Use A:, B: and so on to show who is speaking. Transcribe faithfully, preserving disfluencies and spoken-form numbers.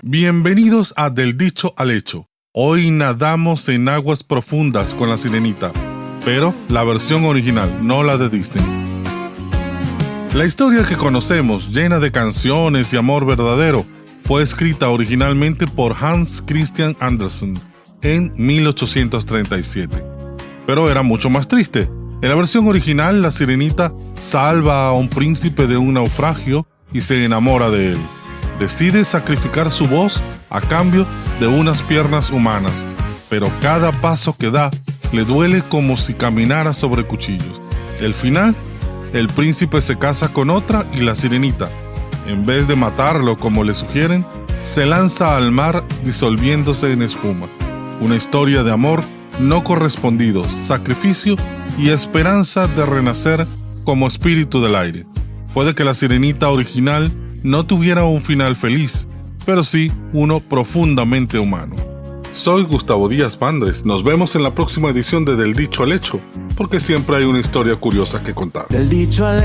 A: Bienvenidos a Del Dicho al Hecho. Hoy nadamos en aguas profundas con La Sirenita, pero la versión original, no la de Disney. La historia que conocemos, llena de canciones y amor verdadero, fue escrita originalmente por Hans Christian Andersen en mil ochocientos treinta y siete. Pero era mucho más triste. En la versión original, La Sirenita salva a un príncipe de un naufragio y se enamora de él. Decide sacrificar su voz a cambio de unas piernas humanas, pero cada paso que da le duele como si caminara sobre cuchillos. El final, el príncipe se casa con otra y la sirenita, en vez de matarlo como le sugieren, se lanza al mar disolviéndose en espuma. Una historia de amor no correspondido, sacrificio y esperanza de renacer como espíritu del aire. Puede que la sirenita original no tuviera un final feliz, pero sí uno profundamente humano. Soy Gustavo Díaz Pandres. Nos vemos en la próxima edición de Del Dicho al Hecho, porque siempre hay una historia curiosa que contar.
B: Del dicho al